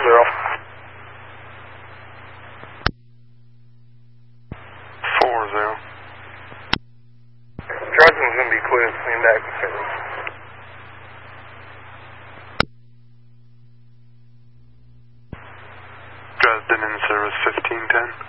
4-0. Charleston's going to be clear, clean back with service. Dresden in service 1510.